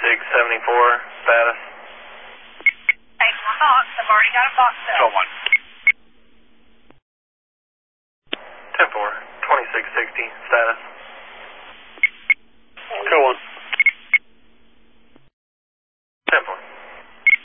status. Thanks, one box. I've already got a box set. Show 1. 10-4, 2660, status.